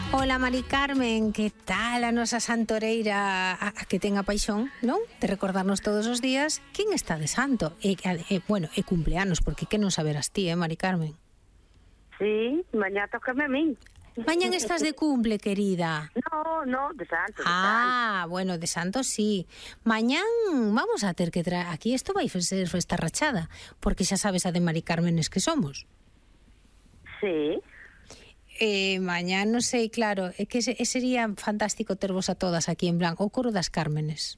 Hola, Mari Carmen, que tal a nosa santoreira a que ten a paixón, non? De recordarnos todos os días quen está de santo. E cumpleanos, porque que non saberás ti, Mari Carmen? Sí, mañá tócame a min. Mañán estás de cumple, querida. No, de santo, de santo. Bueno, de santo sí. Mañán vamos a ter que traer... Aquí isto vai ser festa rachada, porque xa sabes a de Mari Cármenes que somos. Sí. Mañá non sei, claro, é que sería fantástico tervos a todas aquí en blanco, o coro das Cármenes,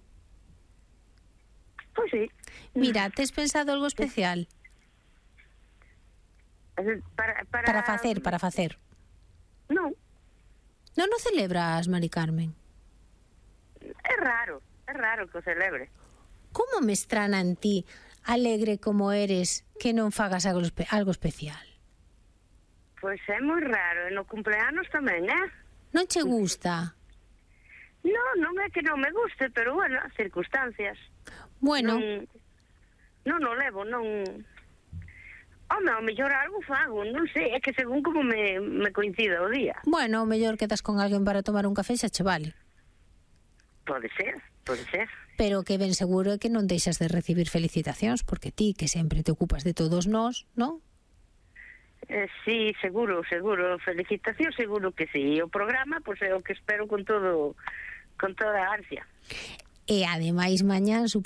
Pois sí. Mira, tes pensado algo especial? Para facer. Non. Non o celebras, Mari Carmen? É raro que o celebre. Como me estrana en ti, alegre como eres, que non fagas algo especial? Pois é moi raro, e no cumpleanos tamén, Non che gusta? Non é que non me guste, pero bueno, circunstancias. Bueno. Non o levo, non... Home, ao mellor algo fago, non sei, é que según como me coincida o día. Bueno, ao mellor quedas con alguén para tomar un café xa che vale. Pode ser. Pero que ben seguro é que non deixas de recibir felicitacións, porque ti, que sempre te ocupas de todos nós, non? Sí, seguro. Felicitación, seguro que sí. O programa, pois é o que espero con toda a ansia. E ademais mañán,